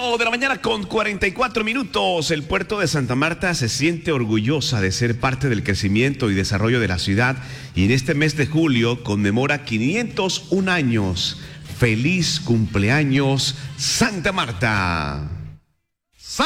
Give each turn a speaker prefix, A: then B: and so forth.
A: 8 de la mañana con 44 minutos. El puerto de Santa Marta se siente orgullosa de ser parte del crecimiento y desarrollo de la ciudad y en este mes de julio conmemora 501 años. ¡Feliz cumpleaños, Santa Marta!